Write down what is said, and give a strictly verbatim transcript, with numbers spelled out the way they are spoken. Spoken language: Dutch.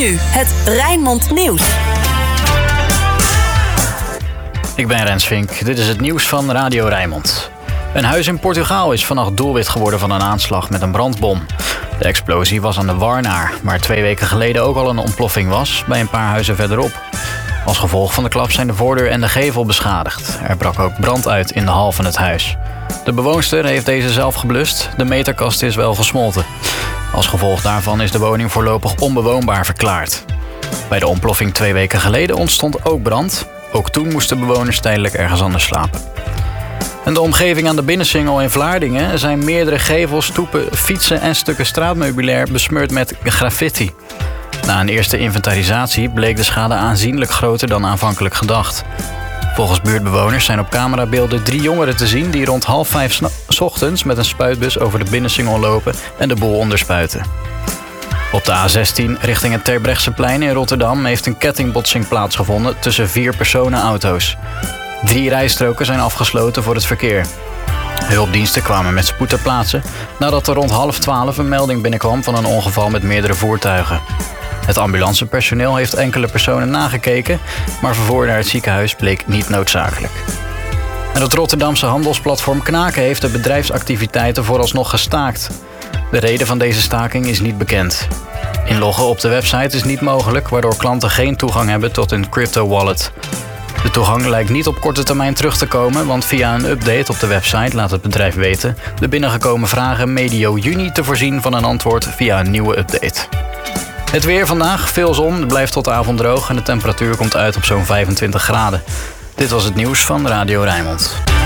nu het Rijnmond Nieuws. Ik ben Rens Vink. Dit is het nieuws van Radio Rijnmond. Een huis in Portugal is vannacht doelwit geworden van een aanslag met een brandbom. De explosie was aan de Warnaar, waar twee weken geleden ook al een ontploffing was, bij een paar huizen verderop. Als gevolg van de klap zijn de voordeur en de gevel beschadigd. Er brak ook brand uit in de hal van het huis. De bewoonster heeft deze zelf geblust. De meterkast is wel gesmolten. Als gevolg daarvan is de woning voorlopig onbewoonbaar verklaard. Bij de ontploffing twee weken geleden ontstond ook brand. Ook toen moesten bewoners tijdelijk ergens anders slapen. In de omgeving aan de Binnensingel in Vlaardingen zijn meerdere gevels, stoepen, fietsen en stukken straatmeubilair besmeurd met graffiti. Na een eerste inventarisatie bleek de schade aanzienlijk groter dan aanvankelijk gedacht. Volgens buurtbewoners zijn op camerabeelden drie jongeren te zien die rond half vijf 's ochtends met een spuitbus over de Binnensingel lopen en de boel onderspuiten. Op de A zestien richting het Terbrechtseplein in Rotterdam heeft een kettingbotsing plaatsgevonden tussen vier personenauto's. Drie rijstroken zijn afgesloten voor het verkeer. Hulpdiensten kwamen met spoed ter plaatse nadat er rond half twaalf een melding binnenkwam van een ongeval met meerdere voertuigen. Het ambulancepersoneel heeft enkele personen nagekeken, maar vervoer naar het ziekenhuis bleek niet noodzakelijk. En het Rotterdamse handelsplatform Knaken heeft de bedrijfsactiviteiten vooralsnog gestaakt. De reden van deze staking is niet bekend. Inloggen op de website is niet mogelijk, waardoor klanten geen toegang hebben tot hun crypto-wallet. De toegang lijkt niet op korte termijn terug te komen, want via een update op de website laat het bedrijf weten de binnengekomen vragen medio juni te voorzien van een antwoord via een nieuwe update. Het weer vandaag, veel zon, het blijft tot de avond droog en de temperatuur komt uit op zo'n vijfentwintig graden. Dit was het nieuws van Radio Rijnmond.